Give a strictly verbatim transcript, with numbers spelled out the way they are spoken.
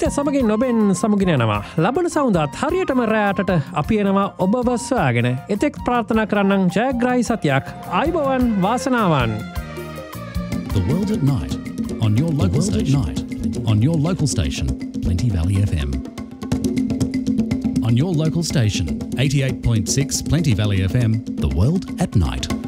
සමගින් නොබෙන් සමුගෙන යනවා. ලබන සවුන්දාත් හරියටම රෑටට අපි එනවා ඔබව සොයාගෙන. එතෙක් ප්‍රාර්ථනා කරන්නම් ජයග්‍රාහී සතියක්. ආයුබෝවන් වාසනාවන්. The World at Night on your local station. Night on your local station, Plenty Valley F M. On your local station, eighty-eight point six Plenty Valley F M, The World at Night.